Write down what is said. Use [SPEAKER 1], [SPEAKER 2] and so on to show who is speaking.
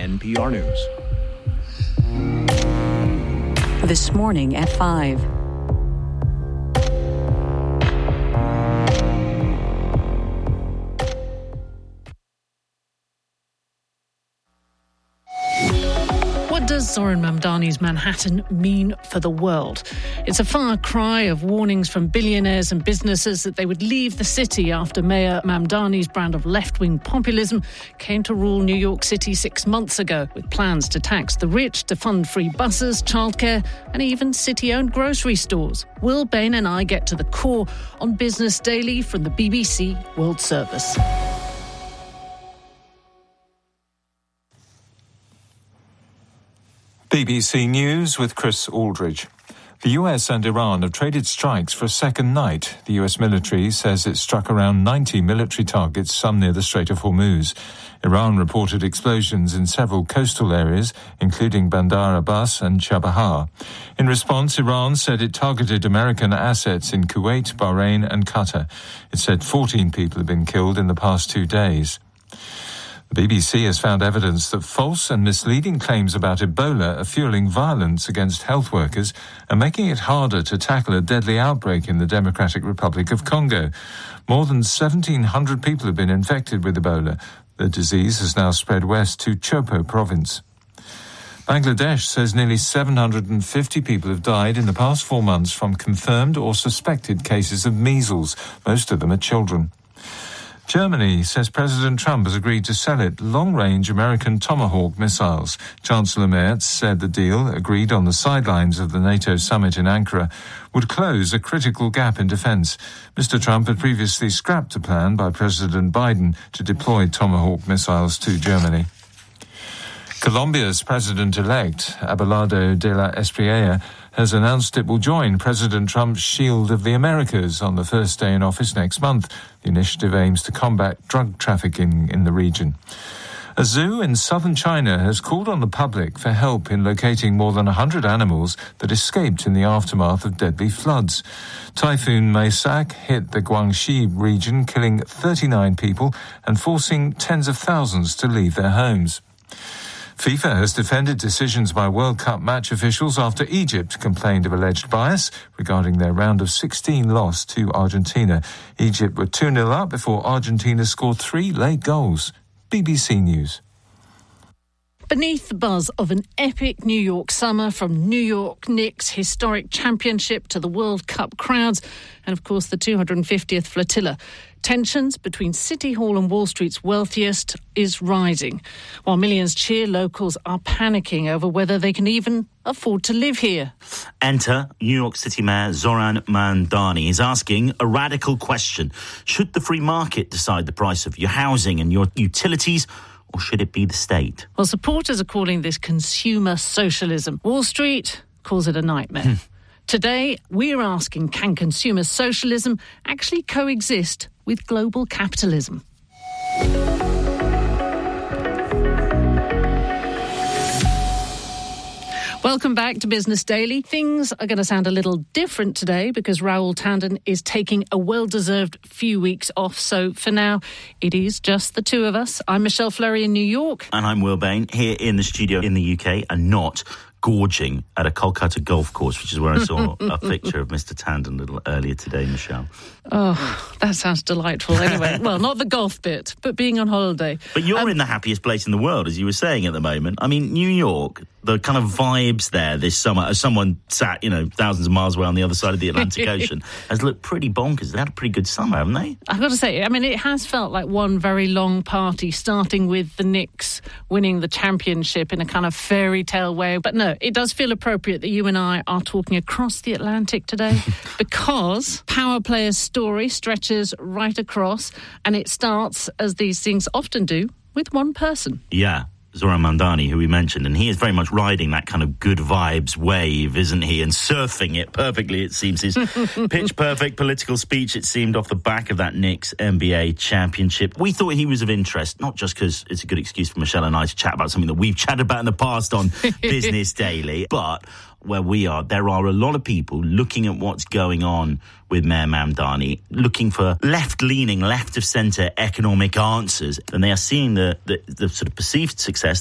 [SPEAKER 1] NPR News.
[SPEAKER 2] This morning at 5.
[SPEAKER 3] What does Zoran Mamdani's Manhattan mean for the world? It's a far cry of warnings from billionaires and businesses that they would leave the city after Mayor Mamdani's brand of left-wing populism came to rule New York City 6 months ago, with plans to tax the rich, to fund free buses, childcare, and even city-owned grocery stores. Will Bain and I get to the core on Business Daily from the BBC World Service.
[SPEAKER 4] BBC News with Chris Aldridge. The US and Iran have traded strikes for a second night. The US military says it struck around 90 military targets, some near the Strait of Hormuz. Iran reported explosions in several coastal areas, including Bandar Abbas and Chabahar. In response, Iran said it targeted American assets in Kuwait, Bahrain and Qatar. It said 14 people have been killed in the past 2 days. The BBC has found evidence that false and misleading claims about Ebola are fueling violence against health workers and making it harder to tackle a deadly outbreak in the Democratic Republic of Congo. More than 1,700 people have been infected with Ebola. The disease has now spread west to Chopo province. Bangladesh says nearly 750 people have died in the past 4 months from confirmed or suspected cases of measles. Most of them are children. Germany says President Trump has agreed to sell it long-range American Tomahawk missiles. Chancellor Merz said the deal, agreed on the sidelines of the NATO summit in Ankara, would close a critical gap in defense. Mr. Trump had previously scrapped a plan by President Biden to deploy Tomahawk missiles to Germany. Colombia's president-elect, Abelardo de la Espriella, has announced it will join President Trump's Shield of the Americas on the first day in office next month. The initiative aims to combat drug trafficking in the region. A zoo in southern China has called on the public for help in locating more than 100 animals that escaped in the aftermath of deadly floods. Typhoon Maisak hit the Guangxi region, killing 39 people and forcing tens of thousands to leave their homes. FIFA has defended decisions by World Cup match officials after Egypt complained of alleged bias regarding their round of 16 loss to Argentina. Egypt were 2-0 up before Argentina scored 3 late goals. BBC News.
[SPEAKER 3] Beneath the buzz of an epic New York summer, from New York Knicks' historic championship to the World Cup crowds and, of course, the 250th flotilla, tensions between City Hall and Wall Street's wealthiest is rising. While millions cheer, locals are panicking over whether they can even afford to live here.
[SPEAKER 5] Enter New York City Mayor Zoran Mamdani. He's asking a radical question. Should the free market decide the price of your housing and your utilities, or should it be the state?
[SPEAKER 3] Well, supporters are calling this consumer socialism. Wall Street calls it a nightmare. Today, we're asking, can consumer socialism actually coexist with global capitalism? Welcome back to Business Daily. Things are going to sound a little different today because Raoul Tandon is taking a well-deserved few weeks off. So for now, it is just the two of us. I'm Michelle Fleury in New York.
[SPEAKER 5] And I'm Will Bain here in the studio in the UK and not gorging at a Kolkata golf course, which is where I saw a picture of Mr. Tandon a little earlier today, Michelle.
[SPEAKER 3] Oh, that sounds delightful. Anyway, well, not the golf bit, but being on holiday.
[SPEAKER 5] But you're in the happiest place in the world, as you were saying at the moment. I mean, New York, the kind of vibes there this summer, as someone sat, thousands of miles away on the other side of the Atlantic Ocean, has looked pretty bonkers. They had a pretty good summer, haven't they?
[SPEAKER 3] I've got to say, I mean, it has felt like one very long party, starting with the Knicks winning the championship in a kind of fairy tale way. But no, it does feel appropriate that you and I are talking across the Atlantic today because Power Player's story stretches right across, and it starts, as these things often do, with one person.
[SPEAKER 5] Yeah. Zoran Mamdani, who we mentioned, and he is very much riding that kind of good vibes wave, isn't he? And surfing it perfectly, it seems. His pitch-perfect political speech, it seemed, off the back of that Knicks NBA championship. We thought he was of interest, not just because it's a good excuse for Michelle and I to chat about something that we've chatted about in the past on Business Daily, but where we are, there are a lot of people looking at what's going on with Mayor Mamdani, looking for left-leaning, left-of-centre economic answers, and they are seeing the sort of perceived success